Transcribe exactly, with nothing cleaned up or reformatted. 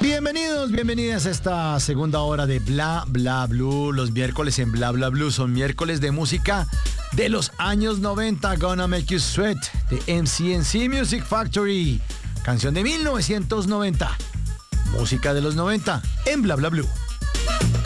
Bienvenidos, bienvenidas a esta segunda hora de Bla Bla Blue. Los miércoles en Bla Bla Blue son miércoles de música de los años noventa. Gonna Make You Sweat de M C N C Music Factory. Canción de mil novecientos noventa. Música de los noventa en Bla Bla Blue.